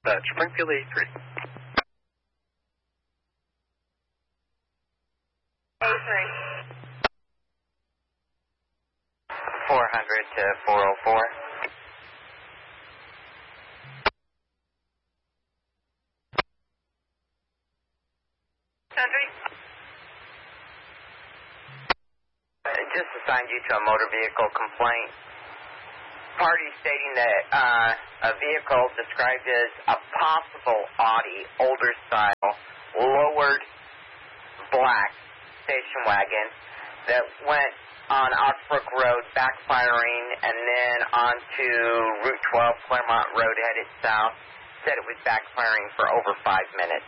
Springfield 83. A3. 400 to 404. Sentry. Just assigned you to a motor vehicle complaint. Party stating that a vehicle described as a possible Audi, older style, lowered black station wagon that went on Oxbrook Road, backfiring, and then onto Route 12, Claremont Road, headed south. Said it was backfiring for over 5 minutes.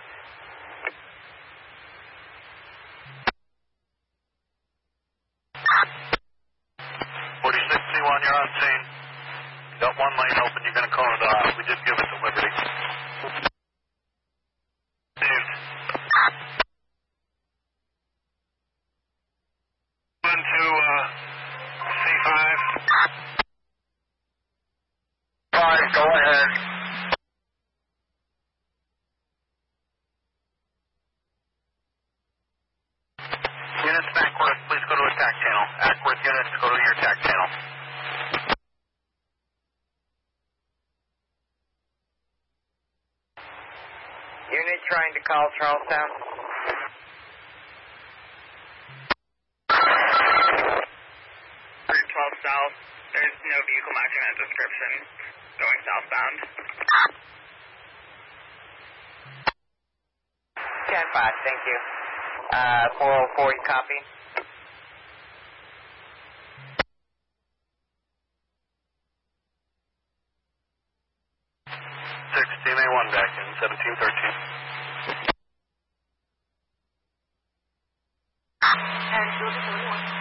4061, you're on scene. Got one lane open, you're going to call it off. We did give it to Liberty. Steve. One to C5. 5, go ahead. Units Ackworth, please go to attack channel. Ackworth units, go to your attack channel. Unit trying to call Charlestown. Route 12 south. There's no vehicle matching that description going southbound. 10-5, thank you. 404, you copy? Team A1 back in 1713. And 41.